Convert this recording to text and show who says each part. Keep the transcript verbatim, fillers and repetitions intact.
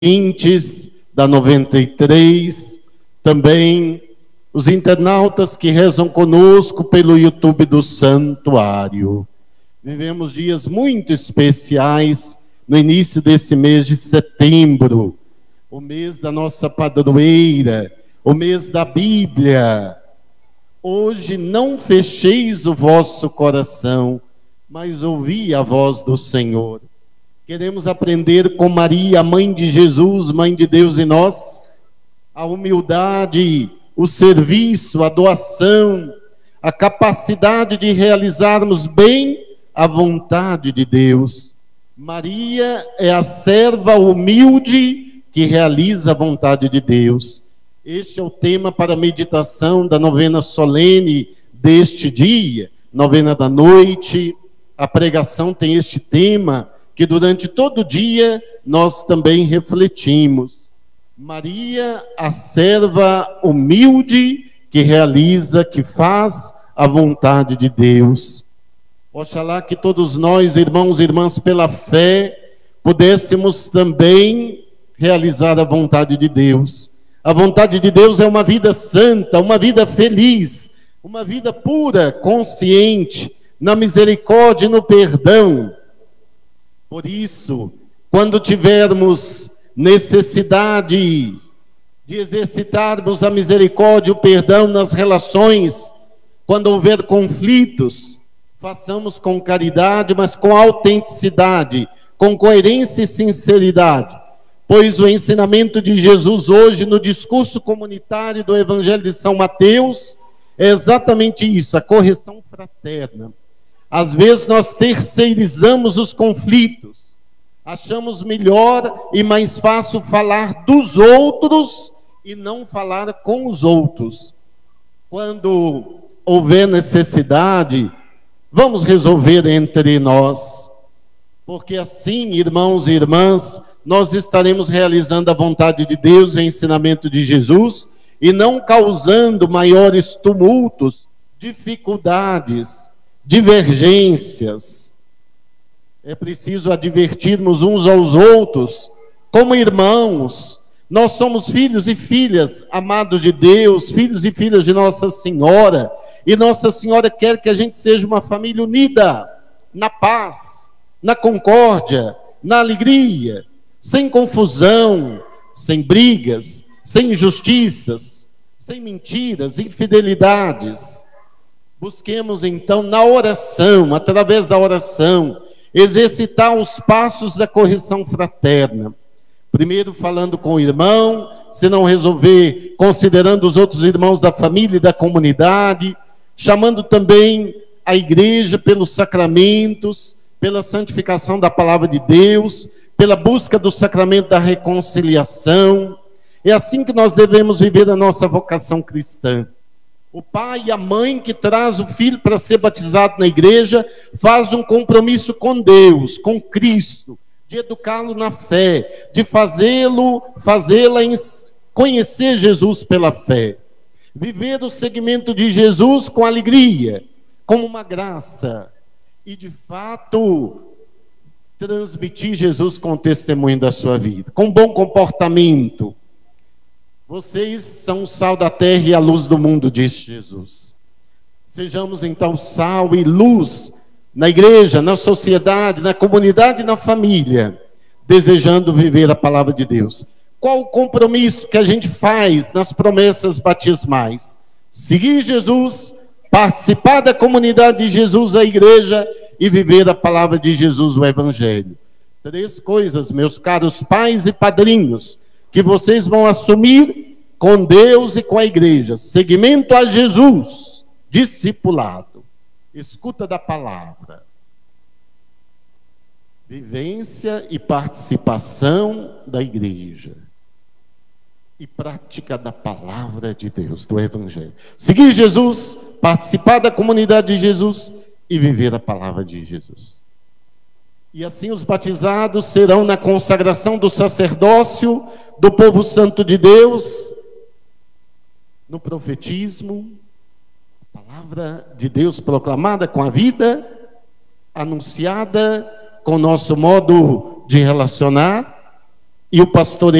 Speaker 1: ouvintes da noventa e três, também os internautas que rezam conosco pelo YouTube do Santuário. Vivemos dias muito especiais no início desse mês de setembro, o mês da nossa padroeira, o mês da Bíblia. Hoje não fecheis o vosso coração, mas ouvi a voz do Senhor. Queremos aprender com Maria, mãe de Jesus, mãe de Deus em nós, a humildade, o serviço, a doação, a capacidade de realizarmos bem a vontade de Deus. Maria é a serva humilde que realiza a vontade de Deus. Este é o tema para a meditação da novena solene deste dia, novena da noite. A pregação tem este tema que durante todo o dia nós também refletimos. Maria, a serva humilde que realiza, que faz a vontade de Deus. Oxalá que todos nós, irmãos e irmãs, pela fé, pudéssemos também realizar a vontade de Deus. A vontade de Deus é uma vida santa, uma vida feliz, uma vida pura, consciente, na misericórdia e no perdão. Por isso, quando tivermos necessidade de exercitarmos a misericórdia e o perdão nas relações, quando houver conflitos, façamos com caridade, mas com autenticidade, com coerência e sinceridade, pois o ensinamento de Jesus hoje no discurso comunitário do Evangelho de São Mateus é exatamente isso, a correção fraterna. Às vezes nós terceirizamos os conflitos, achamos melhor e mais fácil falar dos outros e não falar com os outros. Quando houver necessidade, vamos resolver entre nós, porque assim, irmãos e irmãs, nós estaremos realizando a vontade de Deus e o ensinamento de Jesus e não causando maiores tumultos, dificuldades, divergências. É preciso advertirmos uns aos outros como irmãos. Nós somos filhos e filhas amados de Deus, filhos e filhas de Nossa Senhora, e Nossa Senhora quer que a gente seja uma família unida, na paz, na concórdia, na alegria, sem confusão, sem brigas, sem injustiças, sem mentiras, infidelidades. Busquemos então na oração, através da oração, exercitar os passos da correção fraterna. Primeiro falando com o irmão, se não resolver, considerando os outros irmãos da família e da comunidade, chamando também a igreja pelos sacramentos, pela santificação da palavra de Deus, pela busca do sacramento da reconciliação. É assim que nós devemos viver a nossa vocação cristã. O pai e a mãe que traz o filho para ser batizado na igreja faz um compromisso com Deus, com Cristo, de educá-lo na fé, de fazê-lo, fazê-la conhecer Jesus pela fé. Viver o segmento de Jesus com alegria, como uma graça, e de fato transmitir Jesus com o testemunho da sua vida, com bom comportamento. Vocês são o sal da terra e a luz do mundo, disse Jesus. Sejamos então sal e luz na igreja, na sociedade, na comunidade e na família, desejando viver a palavra de Deus. Qual o compromisso que a gente faz nas promessas batismais? Seguir Jesus, participar da comunidade de Jesus, a igreja, e viver a palavra de Jesus, o Evangelho. Três coisas, meus caros pais e padrinhos, que vocês vão assumir com Deus e com a igreja. Seguimento a Jesus, discipulado, escuta da palavra, vivência e participação da igreja, e prática da palavra de Deus, do Evangelho. Seguir Jesus, participar da comunidade de Jesus e viver a palavra de Jesus. E assim os batizados serão na consagração do sacerdócio, do povo santo de Deus, no profetismo, a palavra de Deus proclamada com a vida, anunciada com o nosso modo de relacionar, e o pastoreio